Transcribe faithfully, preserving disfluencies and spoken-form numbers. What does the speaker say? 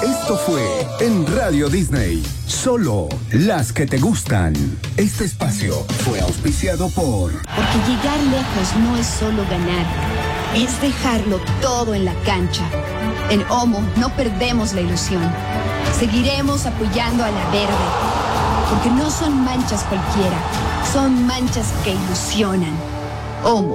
Esto fue en Radio Disney, solo las que te gustan. Este espacio fue auspiciado por... Porque llegar lejos no es solo ganar, es dejarlo todo en la cancha. En OMO no perdemos la ilusión. Seguiremos apoyando a la verde, porque no son manchas cualquiera, son manchas que ilusionan. OMO.